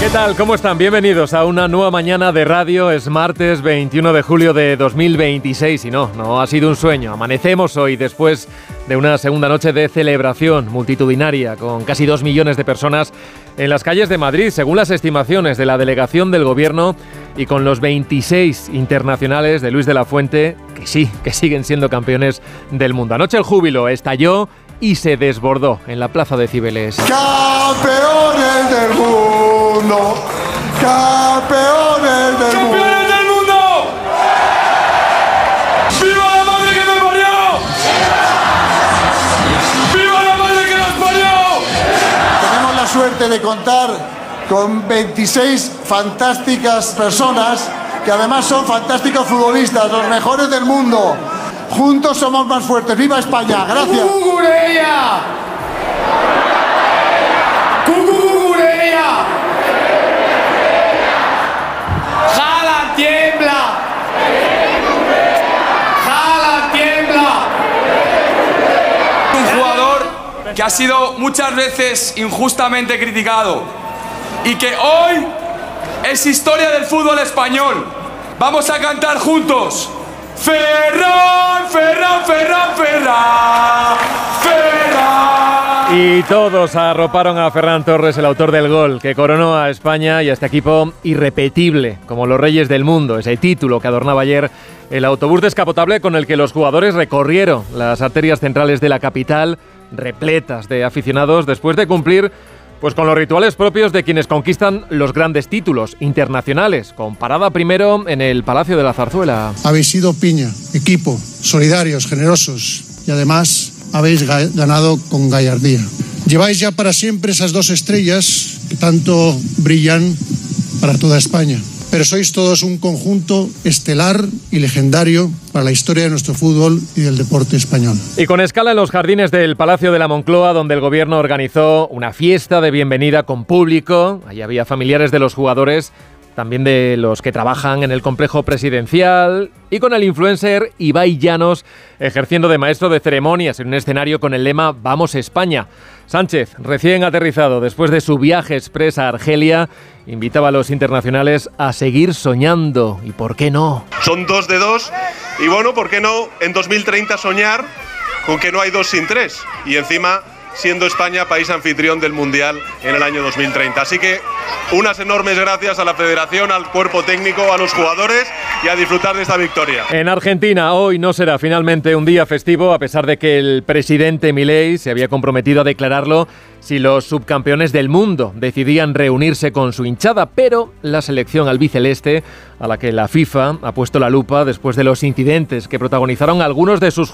¿Qué tal? ¿Cómo están? Bienvenidos a una nueva mañana de radio. Es martes 21 de julio de 2026 y no ha sido un sueño. Amanecemos hoy después de una segunda noche de celebración multitudinaria con casi 2 millones de personas en las calles de Madrid, según las estimaciones de la delegación del Gobierno, y con los 26 internacionales de Luis de la Fuente, que siguen siendo campeones del mundo. Anoche el júbilo estalló y se desbordó en la plaza de Cibeles. ¡Campeones del mundo! ¡Campeones del mundo! ¡Campeones del mundo! ¡Viva la madre que me parió! ¡Viva la madre que nos parió! Tenemos la suerte de contar con 26 fantásticas personas que además son fantásticos futbolistas, los mejores del mundo. Juntos somos más fuertes. ¡Viva España! ¡Gracias! ¡Cucureya! ¡Cucureya! ¡Jala, tiembla! ¡Jala, tiembla! Un jugador que ha sido muchas veces injustamente criticado y que hoy es historia del fútbol español. Vamos a cantar juntos. Ferran, Ferran, Ferran, Ferran, Ferran. Y todos arroparon a Ferran Torres, el autor del gol, que coronó a España y a este equipo irrepetible, como los reyes del mundo, ese título que adornaba ayer el autobús descapotable con el que los jugadores recorrieron las arterias centrales de la capital, repletas de aficionados, después de cumplir pues con los rituales propios de quienes conquistan los grandes títulos internacionales, con parada primero en el Palacio de la Zarzuela. Habéis sido piña, equipo, solidarios, generosos y además habéis ganado con gallardía. Lleváis ya para siempre esas 2 estrellas que tanto brillan para toda España. Pero sois todos un conjunto estelar y legendario para la historia de nuestro fútbol y del deporte español. Y con escala en los jardines del Palacio de la Moncloa, donde el Gobierno organizó una fiesta de bienvenida con público. Allí había familiares de los jugadores, también de los que trabajan en el complejo presidencial, y con el influencer Ibai Llanos ejerciendo de maestro de ceremonias en un escenario con el lema «Vamos España». Sánchez, recién aterrizado después de su viaje express a Argelia, invitaba a los internacionales a seguir soñando. ¿Y por qué no? Son 2 de 2 y bueno, ¿por qué no en 2030 soñar con que no hay 2 sin 3? Y encima siendo España país anfitrión del Mundial en el año 2030. Así que unas enormes gracias a la Federación, al cuerpo técnico, a los jugadores y a disfrutar de esta victoria. En Argentina hoy no será finalmente un día festivo, a pesar de que el presidente Milei se había comprometido a declararlo si los subcampeones del mundo decidían reunirse con su hinchada, pero la selección albiceleste, a la que la FIFA ha puesto la lupa después de los incidentes que protagonizaron algunos de sus